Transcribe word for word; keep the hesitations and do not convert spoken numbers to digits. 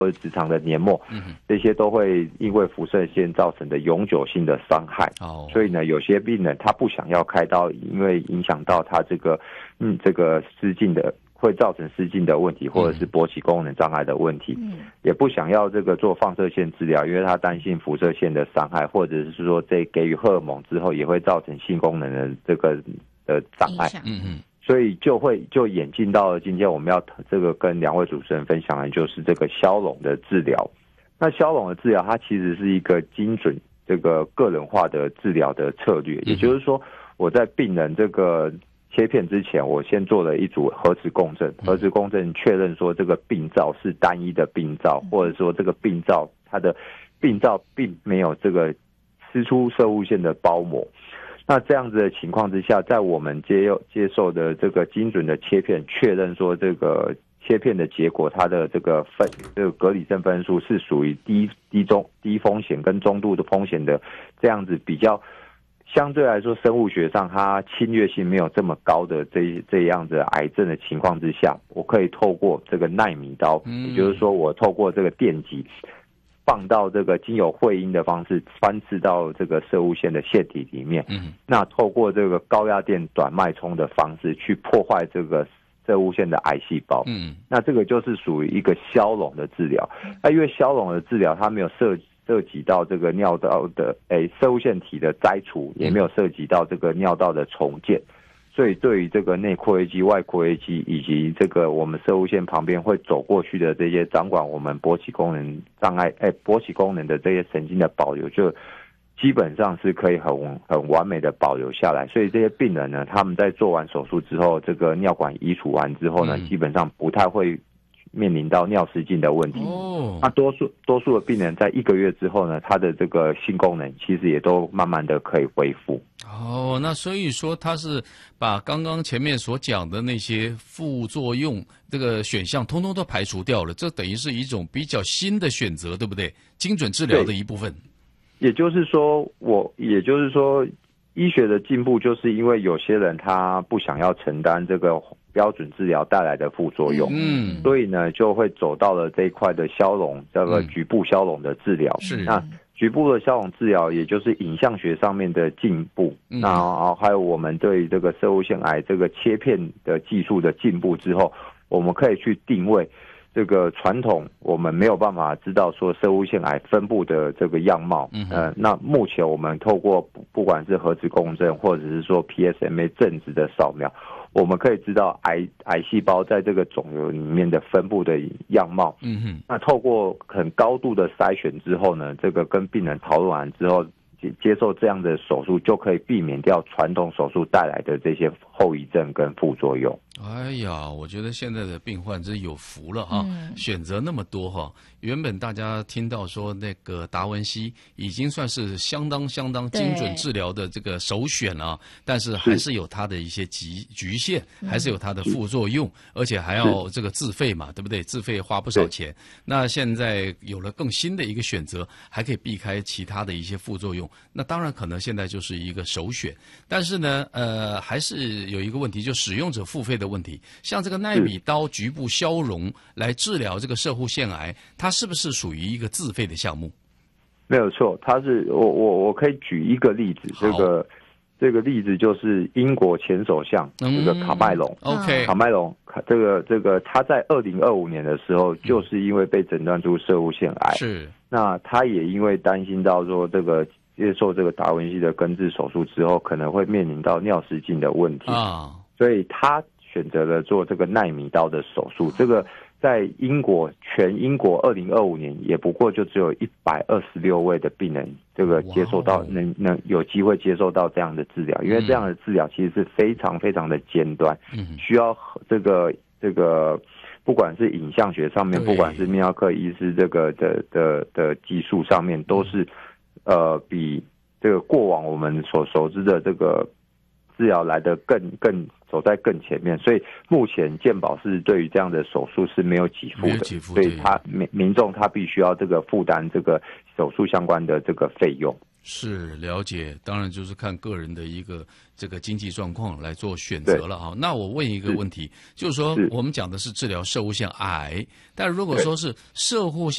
或者直肠的黏膜，嗯，这些都会因为辐射线造成的永久性的伤害。哦，所以呢，有些病人他不想要开刀，因为影响到他这个嗯这个失禁的，会造成失禁的问题，或者是勃起功能障碍的问题。嗯，也不想要这个做放射线治疗，因为他担心辐射线的伤害，或者是说在给予荷尔蒙之后，也会造成性功能的这个的障碍。嗯嗯。所以就会就演进到了今天我们要这个跟两位主持人分享的就是这个消融的治疗。那消融的治疗它其实是一个精准这个个人化的治疗的策略，也就是说我在病人这个切片之前，我先做了一组核磁共振，核磁共振确认说这个病灶是单一的病灶，或者说这个病灶它的病灶并没有这个撕出射物线的包膜。那这样子的情况之下，在我们接接受的这个精准的切片，确认说这个切片的结果，它的这个分这个格里森分数是属于低低中低风险跟中度的风险的，这样子比较相对来说生物学上它侵略性没有这么高的这这样子癌症的情况之下，我可以透过这个奈米刀，也就是说我透过这个电极。放到这个经由会阴的方式穿刺到这个射物线的腺体里面，嗯，那透过这个高压电短脉冲的方式去破坏这个射物线的癌细胞，嗯，那这个就是属于一个消融的治疗。那因为消融的治疗它没有涉涉及到这个尿道的诶射物线体的摘除，也没有涉及到这个尿道的重建。所以对于这个内括约肌、外括约肌以及这个我们射物线旁边会走过去的这些掌管我们勃起功能障碍、哎，勃起功能的这些神经的保留，就基本上是可以很很完美的保留下来。所以这些病人呢，他们在做完手术之后，这个尿管移除完之后呢，基本上不太会面临到尿失禁的问题。哦，那多数多数的病人在一个月之后呢，他的这个性功能其实也都慢慢的可以恢复。 哦，那所以说他是把刚刚前面所讲的那些副作用这个选项通通都排除掉了，这等于是一种比较新的选择，对不对？精准治疗的一部分。 也就是说，我也就是说，医学的进步就是因为有些人他不想要承担这个标准治疗带来的副作用，嗯，所以呢就会走到了这一块的消融，叫做局部消融的治疗。是，那局部的消融治疗，也就是影像学上面的进步，嗯，那还有我们对这个射物腺癌这个切片的技术的进步之后，我们可以去定位这个传统我们没有办法知道说射物腺癌分布的这个样貌，嗯，呃，那目前我们透过不不管是核磁共振或者是说 P S M A 正子的扫描，我们可以知道癌癌细胞在这个肿瘤里面的分布的样貌。嗯哼，那透过很高度的筛选之后呢，这个跟病人讨论完之后，接受这样的手术，就可以避免掉传统手术带来的这些后遗症跟副作用。 哎呀，我觉得现在的病患真有福了哈，嗯，选择那么多哈。原本大家听到说那个达文西已经算是相当相当精准治疗的这个首选了，但是还是有它的一些局局限，还是有它的副作用，而且还要这个自费嘛，对不对？自费花不少钱。那现在有了更新的一个选择，还可以避开其他的一些副作用。那当然可能现在就是一个首选，但是呢，呃，还是有一个问题，就使用者付费的问题。像这个奈米刀局部消融来治疗这个射护腺癌，它是不是属于一个自费的项目？ 没有错，它是我我我可以举一个例子，这个这个例子就是英国前首相这个卡麦隆。 OK， 卡麦隆，这个这个他在二零二五年的时候，就是因为被诊断出射物腺癌，是那他也因为担心到说这个。接受这个达文西的根治手术之后，可能会面临到尿失禁的问题啊，所以他选择了做这个奈米刀的手术。这个在英国全英国二零二五年也不过就只有一百二十六位的病人，这个接受到能能有机会接受到这样的治疗，因为这样的治疗其实是非常非常的尖端，需要这个这个。不管是影像学上面，不管是泌尿科医师这个的的的技术上面，都是。呃，比这个过往我们所熟知的这个治疗来的更更走在更前面，所以目前健保是对于这样的手术是没有给付的，所以他民民众他必须要这个负担这个手术相关的这个费用。 是了解，当然就是看个人的一个这个经济状况来做选择了哈。那我问一个问题，就是说我们讲的是治疗射物腺癌，但如果说是射物腺